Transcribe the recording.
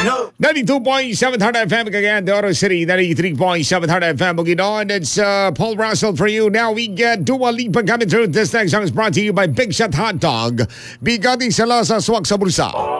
92.7 Hard FM again, the Oro City, 93.7 Hard FM Bukidnon. It's Paul Russell for you. Now we get Dua Lipa coming through. This next song is brought to you by Big Shot Hot Dog. Bigating sa lasa, swak sa bulsa.